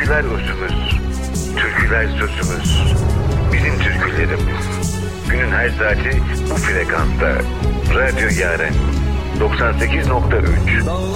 Aşklar özümüz, türküler sözümüz. Bizim türkülerimiz. Günün her saati bu frekansta. Radyo Yaren 98.3.